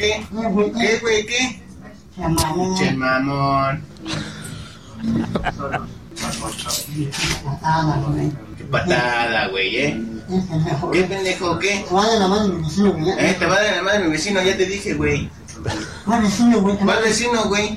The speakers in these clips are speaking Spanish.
qué? ¿Qué, güey, qué? Che mamón. Qué patada, güey, ¿Qué pendejo, qué? Te va a dar la mano mi vecino, güey. Te va a dar la mano mi vecino, ya te dije, güey. ¿Cuál vecino, güey? ¿Cuál vecino, güey?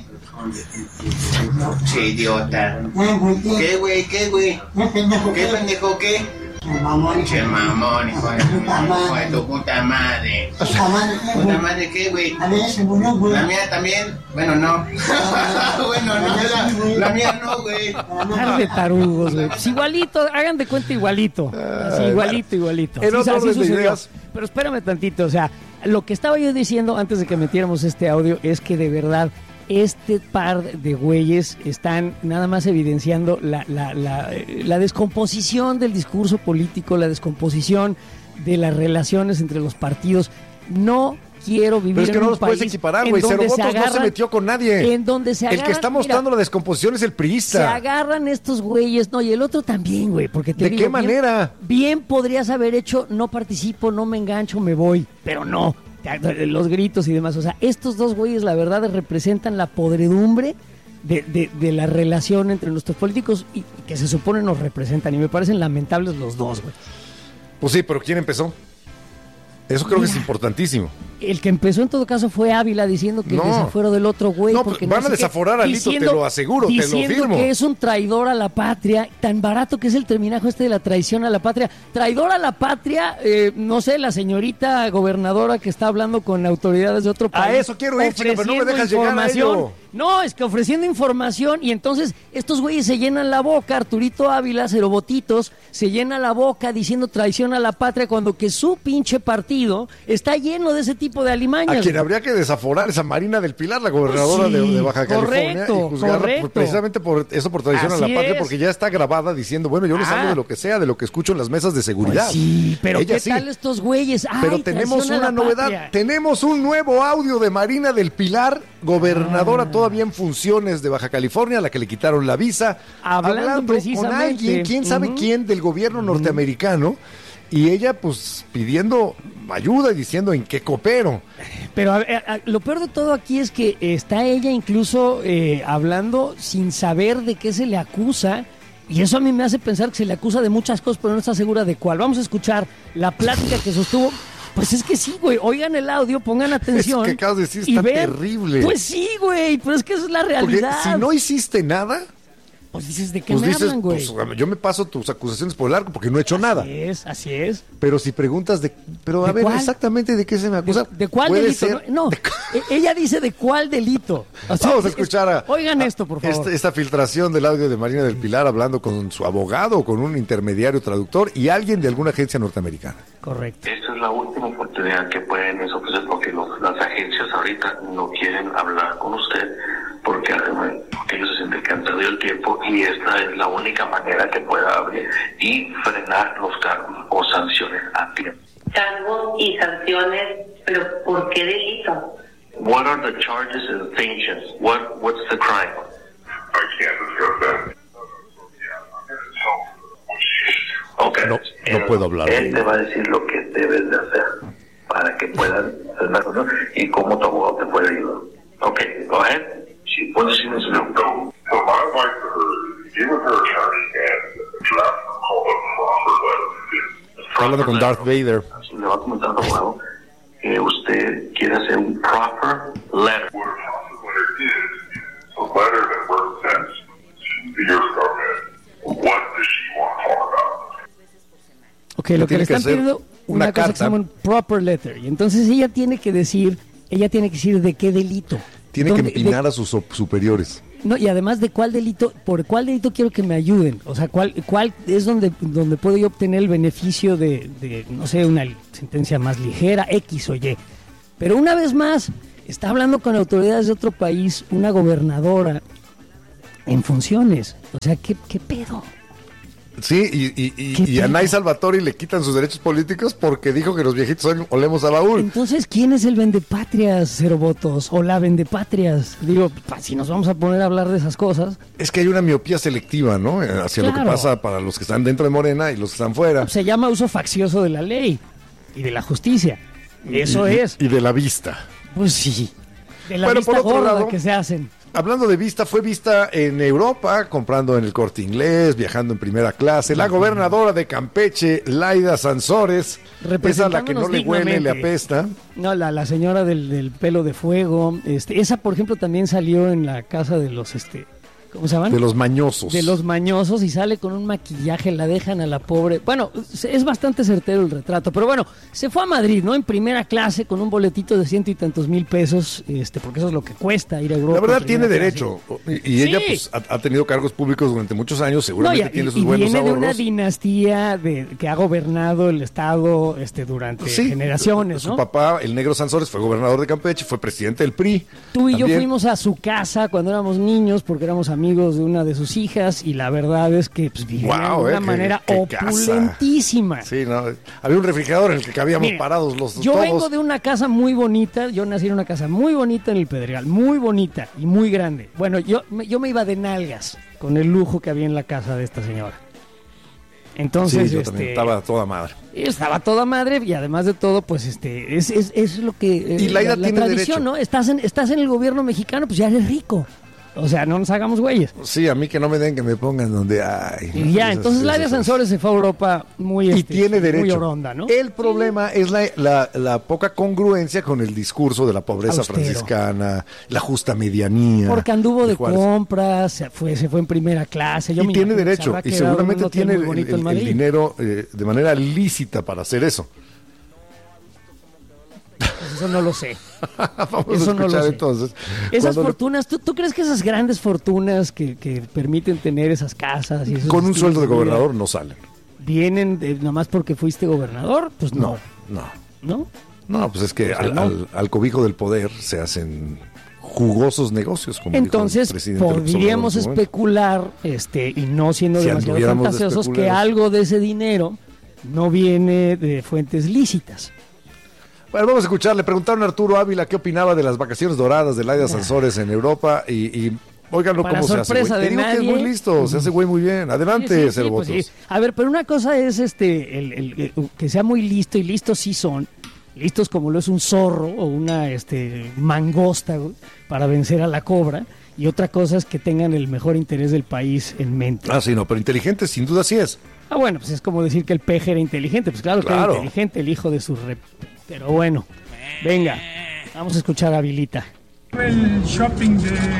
Che, idiota. ¿Qué, güey, qué, güey? ¿Qué pendejo, qué? Che mamón, hijo de tu puta madre. ¿Puta madre qué, güey? La mía también. Bueno, no. Bueno, no, la mía no, güey. Par de tarugos, güey. Pues igualito, hagan de cuenta igualito. Así, igualito. En otro así de sucedió. ideas. Pero espérame tantito, o sea, lo que estaba yo diciendo antes de que metiéramos este audio es que de verdad este par de güeyes están nada más evidenciando la descomposición del discurso político, la descomposición de las relaciones entre los partidos. No quiero vivir pero es que en no un los puedes país equiparar, güey. Cero Votos no se metió con nadie. En donde se agarran, el que está mostrando la descomposición es el priista. Se agarran estos güeyes, no, y el otro también, güey, porque te digo, ¿de qué manera? Bien podrías haber hecho, no participo, no me engancho, me voy, pero no. Los gritos y demás, o sea, estos dos güeyes la verdad representan la podredumbre de la relación entre nuestros políticos y que se supone nos representan, y me parecen lamentables los dos, güey. Pues sí, pero ¿quién empezó? Eso creo que es importantísimo. El que empezó en todo caso fue Ávila diciendo que el desafuero del otro güey. No, porque van a desaforar a Lito, te lo aseguro, te lo firmo. Diciendo que es un traidor a la patria, tan barato que es el terminajo este de la traición a la patria. Traidor a la patria, no sé, la señorita gobernadora que está hablando con autoridades de otro país. A eso quiero ir, chica, pero no me dejas llegar a ello. No, es que ofreciendo información y entonces estos güeyes se llenan la boca, Arturito Ávila, Cerobotitos, se llena la boca diciendo traición a la patria cuando que su pinche partido está lleno de ese tipo de alimañas. A quien habría que desaforar es a Marina del Pilar, la gobernadora de Baja California, y juzgarla precisamente por eso, por traición a la patria, porque ya está grabada diciendo, bueno, yo les hablo de lo que sea, de lo que escucho en las mesas de seguridad. Pues sí, pero ella ¿qué tal estos güeyes? Ay, pero tenemos una novedad, tenemos un nuevo audio de Marina del Pilar, gobernadora todavía en funciones de Baja California, a la que le quitaron la visa, hablando con alguien, quién sabe quién del gobierno norteamericano, y ella pues pidiendo ayuda y diciendo en qué coopero. Pero lo peor de todo aquí es que está ella incluso hablando sin saber de qué se le acusa, y eso a mí me hace pensar que se le acusa de muchas cosas, pero no está segura de cuál. Vamos a escuchar la plática que sostuvo. Pues es que sí, güey, oigan el audio, pongan atención. Es que acabas de decir, está terrible. Pues sí, güey, pero es que esa es la realidad. Porque si no hiciste nada, pues dices, ¿de qué me hablan, güey? Pues, yo me paso tus acusaciones por el arco porque no he hecho nada. Así es. Pero si preguntas pero a ver, ¿cuál? Exactamente de qué se me acusa. ¿De cuál delito? No, ella dice de cuál delito. O sea, vamos a escuchar oigan esto, por favor. Esta filtración del audio de Marina del Pilar hablando con su abogado o con un intermediario traductor y alguien de alguna agencia norteamericana. Correcto. Esta es la última oportunidad que pueden ofrecer porque las agencias ahorita no quieren hablar con usted porque ellos se sienten que han perdido el tiempo y esta es la única manera que pueda abrir y frenar los cargos o sanciones a tiempo. Cargos y sanciones, pero ¿por qué delito? What are the charges and sanctions? What's the crime? I can't discuss that. Okay. No puedo hablar. Él te va a decir lo que debes de hacer para que puedas hacer la cosa y cómo tu abogado te puede ayudar. Okay, go ahead. What does she need to do? So my advice to her is give her attorney and draft call a proper letter. Está hablando con Darth Vader. Le va a comentar al abogado que usted quiere hacer un proper letter. What a proper letter is a letter that represents the U.S. government. What does she want to talk about? Ok, lo que le están pidiendo una cosa que se llama un proper letter. Y entonces ella tiene que decir de qué delito. Tiene que empinar a sus superiores. No, y además de cuál delito, por cuál delito quiero que me ayuden. O sea, cuál es donde puedo yo obtener el beneficio de, no sé, una sentencia más ligera, X o Y. Pero una vez más, está hablando con autoridades de otro país, una gobernadora en funciones. O sea, ¿qué pedo? Sí, y a Nay Salvatori le quitan sus derechos políticos porque dijo que los viejitos olemos a baúl. Entonces, ¿quién es el vendepatrias, Cerobotos? O la vendepatrias. Digo, si nos vamos a poner a hablar de esas cosas. Es que hay una miopía selectiva, ¿no? Hacia lo que pasa para los que están dentro de Morena y los que están fuera. Se llama uso faccioso de la ley y de la justicia. Eso es. Y de la vista. Pues sí. De la vista gorda lado, que se hacen. Hablando de vista, fue vista en Europa, comprando en el Corte Inglés, viajando en primera clase. La gobernadora de Campeche, Laida Sansores, esa a la que no le huele, le apesta. No, la señora del pelo de fuego. Esa, por ejemplo, también salió en la casa de los... ¿Cómo se llaman? De los mañosos. De los mañosos, y sale con un maquillaje, la dejan a la pobre. Bueno, es bastante certero el retrato, pero bueno, se fue a Madrid, ¿no? En primera clase, con un boletito de 100 y tantos mil pesos, porque eso es lo que cuesta ir a Europa. La verdad tiene derecho, y ella pues ha tenido cargos públicos durante muchos años, seguramente tiene sus buenos ahorros. Y viene de una dinastía que ha gobernado el estado durante generaciones, ¿no? Su papá, el Negro Sansores, fue gobernador de Campeche, fue presidente del PRI. Tú y yo fuimos a su casa cuando éramos niños, porque éramos amigos de una de sus hijas, y la verdad es que pues, vivían de una manera opulentísima. Sí, no, había un refrigerador en el que cabíamos parados los yo todos. Vengo de una casa muy bonita, yo nací en una casa muy bonita en el Pedregal, muy bonita y muy grande. Bueno, yo me iba de nalgas con el lujo que había en la casa de esta señora. Entonces, sí, yo también estaba toda madre. Estaba toda madre, y además de todo, pues es lo que y Laida tiene tradición, derecho. ¿no? Estás en el gobierno mexicano, pues ya eres rico. O sea, no nos hagamos güeyes. Sí, a mí que no me den, que me pongan donde hay. Y ya, entonces Laida Sansores se fue a Europa muy y tiene derecho. Muy oronda, ¿no? El problema es la poca congruencia con el discurso de la pobreza franciscana, la justa medianía. Porque anduvo de compras, se fue en primera clase. Y tiene derecho, y seguramente tiene el dinero de manera lícita para hacer eso. Pues eso no lo sé. Vamos eso a escuchar no lo sé. Entonces. Esas fortunas, ¿tú crees que esas grandes fortunas que permiten tener esas casas y esos con un sueldo de gobernador no salen? ¿Vienen nomás porque fuiste gobernador? Pues no. No, pues es que al cobijo del poder se hacen jugosos negocios. Como entonces podríamos especular, y no siendo demasiado fantasiosos, que algo de ese dinero no viene de fuentes lícitas. Bueno, vamos a escuchar. Le preguntaron a Arturo Ávila qué opinaba de las vacaciones doradas de Laida Sansores en Europa y óiganlo cómo se hace. Te digo que es muy listo, se hace güey muy bien. Adelante, Cervotos. Pues sí. A ver, pero una cosa es el que sea muy listo, y listos sí son, listos como lo es un zorro o una mangosta para vencer a la cobra. Y otra cosa es que tengan el mejor interés del país en mente. Ah, sí, no, pero inteligente sin duda sí es. Ah, bueno, pues es como decir que el peje era inteligente. Pues claro. Que era inteligente, el hijo de su Pero bueno, venga, vamos a escuchar a Vilita. El shopping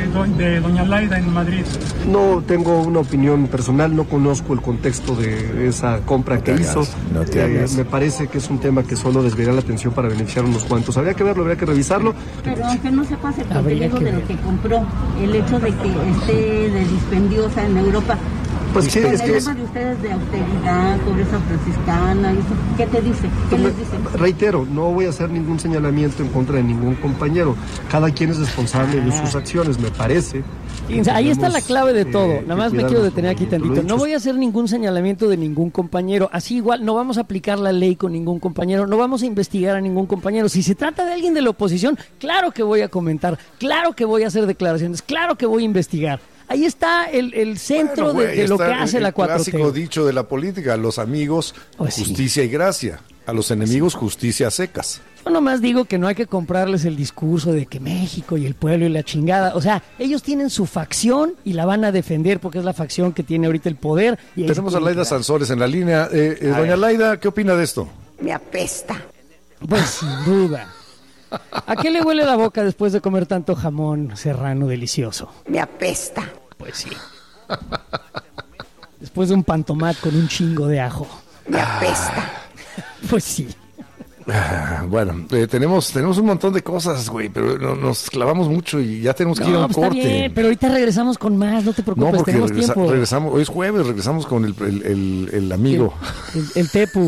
de doña Laida en Madrid. No tengo una opinión personal, no conozco el contexto de esa compra que hizo. No te hagas. Me parece que es un tema que solo desviará la atención para beneficiar a unos cuantos. Habría que verlo, habría que revisarlo. Pero aunque no se pase por el de lo que compró, el hecho de que esté de dispendiosa en Europa. Pues sí, es que de ustedes de austeridad, pobreza franciscana, ¿qué te dice? ¿Qué les dice? Reitero, no voy a hacer ningún señalamiento en contra de ningún compañero. Cada quien es responsable de sus acciones, me parece. Ahí está la clave de todo. Nada más me quiero detener aquí tantito. No voy a hacer ningún señalamiento de ningún compañero. Así igual no vamos a aplicar la ley con ningún compañero. No vamos a investigar a ningún compañero. Si se trata de alguien de la oposición, claro que voy a comentar. Claro que voy a hacer declaraciones. Claro que voy a investigar. Ahí está el centro de lo que hace la 4T. El clásico dicho de la política: a los amigos, justicia y gracia; a los enemigos, justicia a secas. Yo nomás digo que no hay que comprarles el discurso de que México y el pueblo y la chingada. O sea, ellos tienen su facción y la van a defender porque es la facción que tiene ahorita el poder. Y tenemos a Laida Sansores en la línea. Doña Laida, ¿qué opina de esto? Me apesta. Pues sin duda. ¿A qué le huele la boca después de comer tanto jamón serrano delicioso? Me apesta. Pues sí. Después de un pantomat con un chingo de ajo. Me apesta. Pues sí. Bueno, tenemos un montón de cosas, güey, pero nos clavamos mucho y ya tenemos que ir a un corte. Está bien, pero ahorita regresamos con más, no te preocupes, no, porque tenemos tiempo. Regresamos, hoy es jueves, regresamos con el amigo. El Tepu.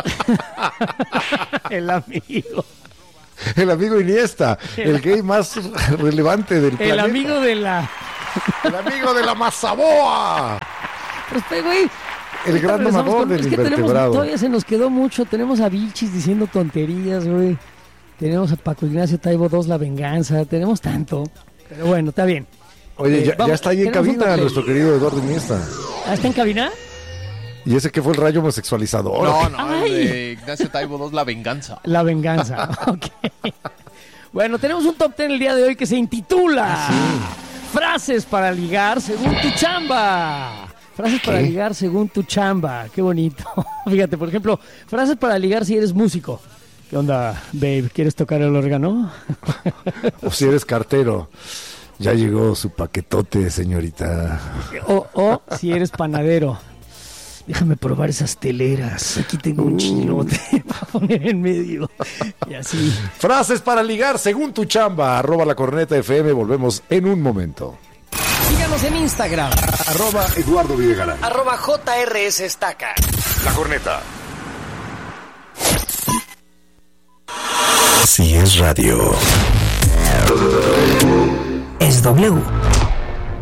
El amigo. El amigo Iniesta, el gay más relevante del planeta. El amigo de la... El amigo de la Mazaboa. Pues, güey, el gran domador del invertebrado. Todavía se nos quedó mucho. Tenemos a Vilchis diciendo tonterías, güey. Tenemos a Paco Ignacio Taibo II, La Venganza. Tenemos tanto. Pero bueno, está bien. Oye, ya está ahí en cabina nuestro querido Eduardo Iniesta. ¿Ah, está en cabina? ¿Y ese qué fue el rayo homosexualizador? No, el de Ignacio Taibo II, La Venganza. La Venganza, ok. Bueno, tenemos un top 10 el día de hoy que se intitula Frases para ligar según tu chamba. Frases para ligar según tu chamba. Qué bonito. Fíjate, por ejemplo, frases para ligar si eres músico. ¿Qué onda, babe? ¿Quieres tocar el órgano? O si eres cartero. Ya llegó su paquetote, señorita. O si eres panadero. Déjame probar esas teleras. Aquí tengo un chilote para poner en medio. Y así. Frases para ligar según tu chamba. @lacorneta_FM. Volvemos en un momento. Síganos en Instagram. @Eduardo Videgaray. @JRS Estaca. La Corneta. Si es radio. Es W.